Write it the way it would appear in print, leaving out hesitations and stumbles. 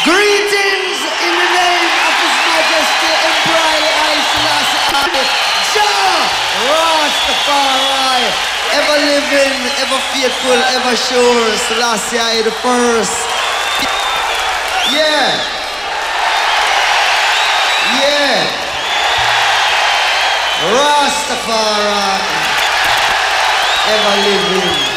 Greetings in the name of His Majesty Emperor Haile Selassie Jah Rastafari, ever living, ever faithful, ever sure, Selassie I the first. Yeah. Yeah. Rastafari, ever living.